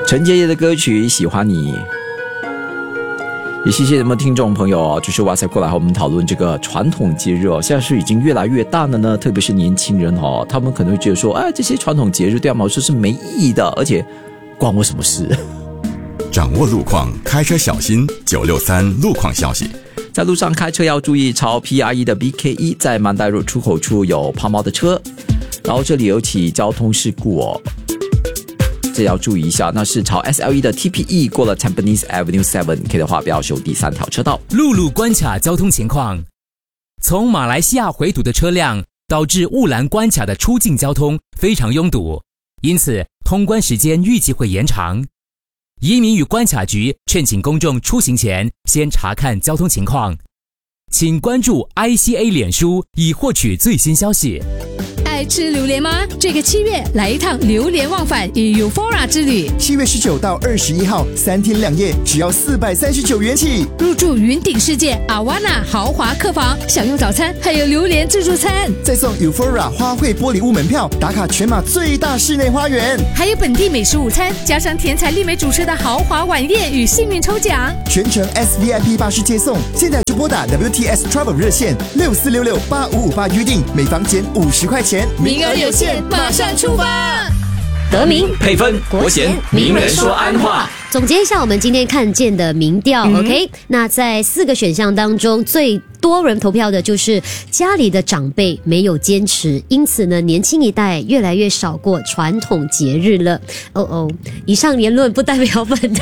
陈洁仪的歌曲《喜欢你》。也谢谢什么听众朋友就是哇塞过来和我们讨论这个传统节日现在是已经越来越淡了呢，特别是年轻人他们可能会觉得说这些传统节日对他们来说是没意义的，而且关我什么事。 掌握路况，开车小心963路况消息。 在路上开车要注意朝 PRE 的 BK1 在曼代路出口处有抛锚的车，然后这里有起交通事故这要注意一下，那是朝 SLE 的 TPE 过了 Tampines Avenue 7， 可以的话不要修第3条车道。 陆路关卡交通情况，从马来西亚回堵的车辆导致雾兰关卡的出境交通非常拥堵，因此通关时间预计会延长。移民与关卡局劝请公众出行前先查看交通情况，请关注 ICA 脸书以获取最新消息。 爱吃榴莲吗？这个7月来一趟榴莲忘返与 Euphoria 之旅。 7月19到21号3天2夜，只要439元起。 入住云顶世界阿瓦纳豪华客房，享用早餐，还有榴莲自助餐， 再送 Euphoria 花卉玻璃屋门票，打卡全马最大室内花园， 还有本地美食午餐，加上甜彩丽美主持的豪华晚宴与幸运抽奖， 全程 SVIP 巴士接送。现在就拨打 WTS Travel 热线64668558预定，每房减50块钱。 名额有限，马上出发。 德明配分国贤名人说安话。 总结一下我们今天看见的民调，OK？ 那在4个选项当中，最多人投票的就是家里的长辈没有坚持，因此呢，年轻一代越来越少过传统节日了。以上言论不代表本台